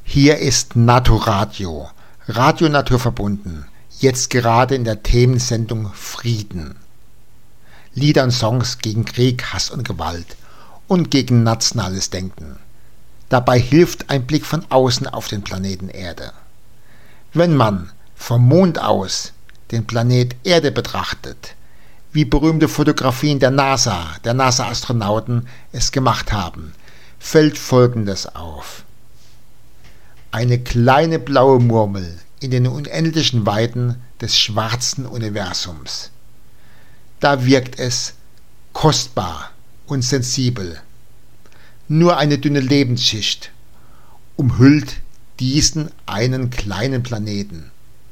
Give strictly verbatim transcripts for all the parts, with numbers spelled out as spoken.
Hier ist Naturradio, Radio Naturverbunden, jetzt gerade in der Themensendung Frieden. Lieder und Songs gegen Krieg, Hass und Gewalt und gegen nationales Denken. Dabei hilft ein Blick von außen auf den Planeten Erde. Wenn man vom Mond aus den Planet Erde betrachtet, wie berühmte Fotografien der NASA, der NASA-Astronauten es gemacht haben, fällt Folgendes auf. Eine kleine blaue Murmel in den unendlichen Weiten des schwarzen Universums. Da wirkt es kostbar und sensibel. Nur eine dünne Lebensschicht umhüllt diesen einen kleinen Planeten.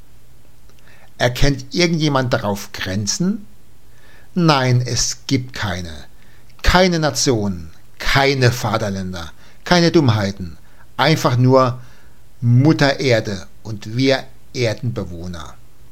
Erkennt irgendjemand darauf Grenzen? Nein, es gibt keine. Keine Nationen, keine Vaterländer, keine Dummheiten. Einfach nur Mutter Erde und wir Erdenbewohner.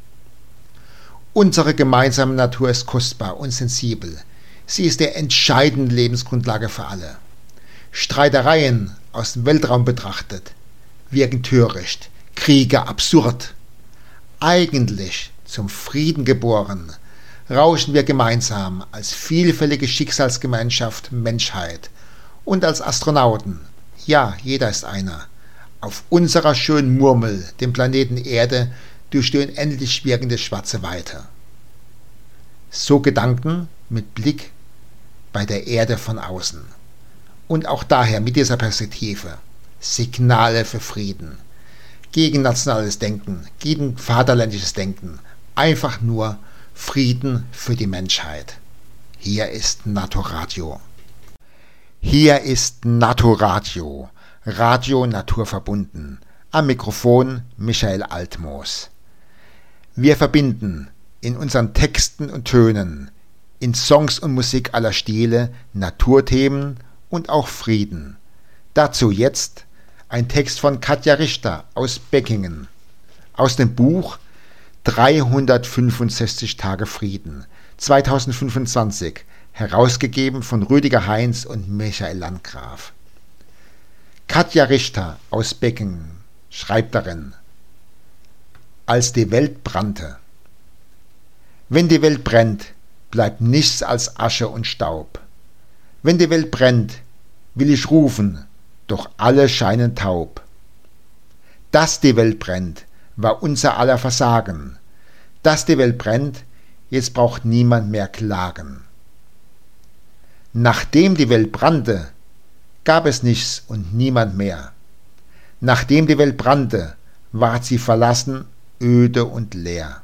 Unsere gemeinsame Natur ist kostbar und sensibel. Sie ist der entscheidende Lebensgrundlage für alle. Streitereien aus dem Weltraum betrachtet wirken töricht, Kriege absurd. Eigentlich zum Frieden geboren, rauschen wir gemeinsam als vielfältige Schicksalsgemeinschaft Menschheit und als Astronauten, ja, jeder ist einer, auf unserer schönen Murmel, dem Planeten Erde, durch die unendlich wirkende schwarze Weite. So Gedanken mit Blick bei der Erde von außen. Und auch daher mit dieser Perspektive Signale für Frieden, gegen nationales Denken, gegen vaterländisches Denken, einfach nur Frieden für die Menschheit. Hier ist Naturradio. Hier ist Naturradio, Radio Naturverbunden. Am Mikrofon Michael Altmoos. Wir verbinden in unseren Texten und Tönen, in Songs und Musik aller Stile, Naturthemen und auch Frieden. Dazu jetzt ein Text von Katja Richter aus Beckingen, aus dem Buch dreihundertfünfundsechzig Tage Frieden, zweitausendfünfundzwanzig, herausgegeben von Rüdiger Heinz und Michael Landgraf. Katja Richter aus Beckingen schreibt darin: Als die Welt brannte. Wenn die Welt brennt, bleibt nichts als Asche und Staub. Wenn die Welt brennt, will ich rufen, doch alle scheinen taub. Dass die Welt brennt, war unser aller Versagen. Dass die Welt brennt, jetzt braucht niemand mehr klagen. Nachdem die Welt brannte, gab es nichts und niemand mehr. Nachdem die Welt brannte, ward sie verlassen, öde und leer.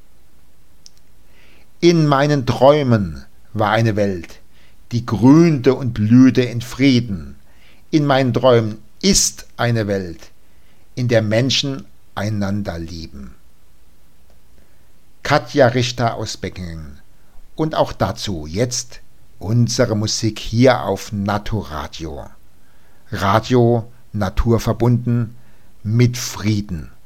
In meinen Träumen war eine Welt, die grünte und blühte in Frieden. In meinen Träumen ist eine Welt, in der Menschen einander lieben. Katja Richter aus Beckingen. Und auch dazu jetzt unsere Musik hier auf Naturradio. Radio Naturverbunden mit Frieden.